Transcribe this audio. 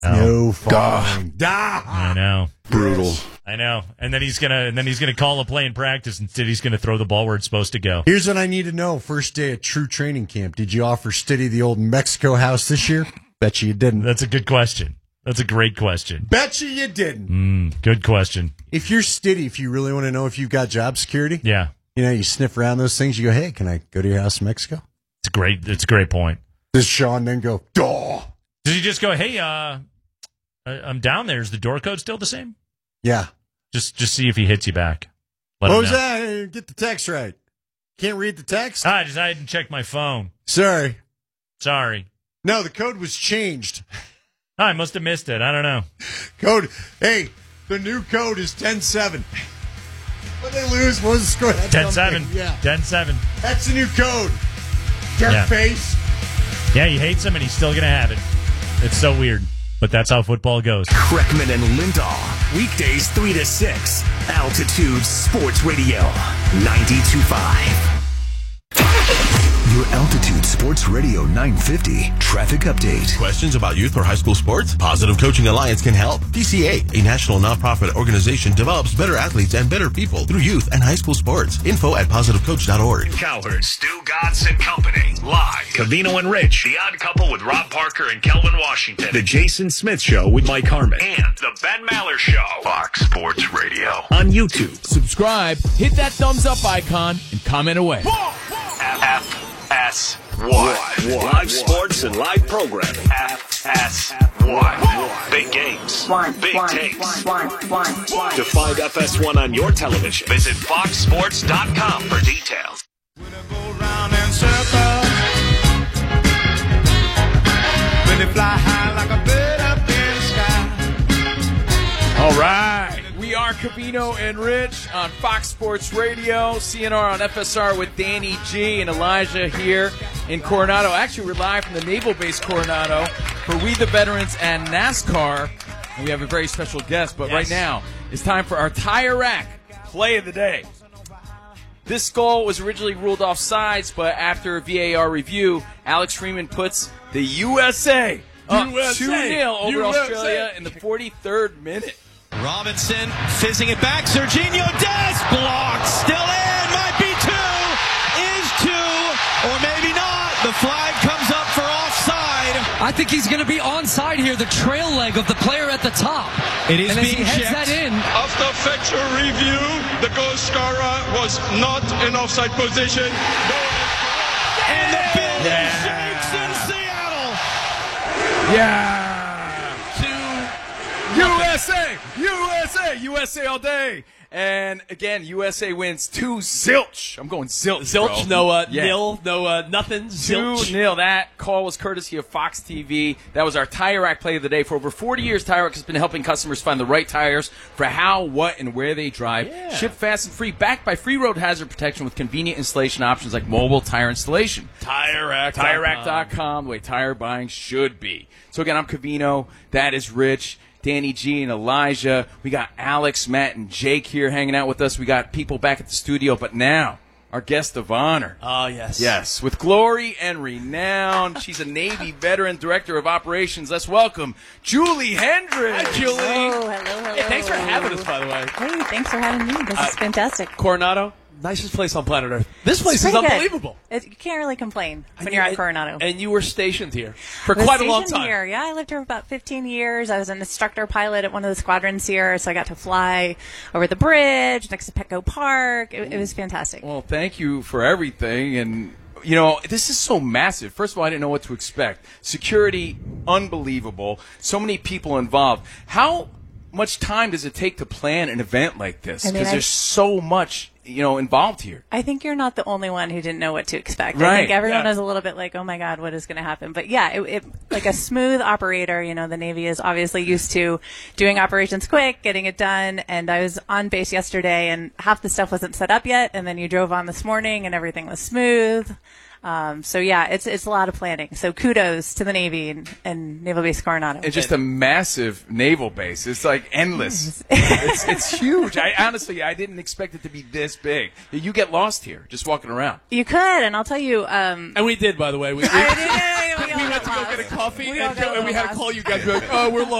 No fine. I know. Brutal. I know. And then he's gonna call a play in practice. Instead, he's gonna throw the ball where it's supposed to go. Here's what I need to know. First day at true training camp. Did you offer Stiddy the old Mexico house this year? Bet you didn't. That's a good question. That's a great question. Bet you didn't. Good question. If you're Stiddy, if you really want to know if you've got job security, Yeah. You sniff around those things. You go, hey, can I go to your house in Mexico? It's a great point. Does Sean then go, duh? Does he just go, hey, I'm down there. Is the door code still the same? Yeah. Just see if he hits you back. Let What him was know. that? Hey, get the text right. Can't read the text? I didn't check my phone. Sorry. No, the code was changed. I must have missed it. I don't know. Code. Hey, the new code is 10-7. When they lose, what was the score? 10-7. Yeah. 10-7. That's the new code. Jerk Yeah. face. Yeah, he hates him, and he's still going to have it. It's so weird, but that's how football goes. Kreckman and Lindahl, weekdays 3 to 6. Altitude Sports Radio, 92.5. Your Altitude Sports Radio 950 traffic update. Questions about youth or high school sports? Positive Coaching Alliance can help. PCA, a national nonprofit organization, develops better athletes and better people through youth and high school sports. Info at positivecoach.org. Cowherd, Stu Gatz and Company. Live. Covino and Rich. The Odd Couple with Rob Parker and Kelvin Washington. The Jason Smith Show with Mike Harmon. And The Ben Maller Show. Fox Sports Radio. On YouTube. Subscribe, hit that thumbs up icon, and comment away. FS1. Live sports and live programming. FS1. Big games. Big takes. To find FS1 on your television, visit foxsports.com for details. All right. We are Covino and Rich on Fox Sports Radio, CNR on FSR with Danny G and Elijah here in Coronado. Actually, we're live from the Naval Base Coronado for We the Veterans and NASCAR. And we have a very special guest, but right now it's time for our Tire Rack Play of the Day. This goal was originally ruled offsides, but after a VAR review, Alex Freeman puts the USA up 2-0 over Australia in the 43rd minute. Robinson fizzing it back. Serginho Dest blocked. Still in. Might be two. Is two. Or maybe not. The flag comes up for offside. I think he's going to be onside here. The trail leg of the player at the top. It is and being as he heads checked. that in. After factual review, the goal scorer was not in offside position. And the building shakes in Seattle. Yeah. USA all day. And again, USA wins 2-0. I'm going zilch. Zilch, bro. nil, nothing. Zilch. 2-0. That call was courtesy of Fox TV. That was our Tire Rack Play of the Day. For over 40 years, Tire Rack has been helping customers find the right tires for how, what, and where they drive. Yeah. Ship fast and free, backed by free road hazard protection with convenient installation options like mobile tire installation. TireRack.com, the way tire buying should be. So again, I'm Covino. That is Rich. Danny G and Elijah. We got Alex, Matt, and Jake here hanging out with us. We got people back at the studio, but now our guest of honor. Oh, yes. Yes, with glory and renown. She's a Navy veteran director of operations. Let's welcome Julie Hendricks. Hi, Julie. Hello. Hey, thanks for having us, by the way. Hey, thanks for having me. This is fantastic. Coronado, nicest place on planet Earth. This place is Pretty good. unbelievable. You can't really complain when you're at Coronado. And you were stationed here for I was quite a long stationed time. Here. Yeah, I lived here for about 15 years. I was an instructor pilot at one of the squadrons here, so I got to fly over the bridge next to Petco Park. It was fantastic. Well, thank you for everything. And, you know, this is so massive. First of all, I didn't know what to expect. Security, unbelievable. So many people involved. How much time does it take to plan an event like this? Because there's so much, involved here. I think you're not the only one who didn't know what to expect. Right. I think everyone was a little bit like, oh my God, what is going to happen? But yeah, it like a smooth operator, the Navy is obviously used to doing operations quick, getting it done. And I was on base yesterday and half the stuff wasn't set up yet. And then you drove on this morning and everything was smooth. So yeah, it's a lot of planning. So kudos to the Navy and Naval Base Coronado. It's just a massive naval base. It's like endless. it's huge. I honestly didn't expect it to be this big. You get lost here just walking around. You could, and I'll tell you. And we did, by the way. We went to go get a coffee, and we had to call you guys. Be like, oh, we're lost.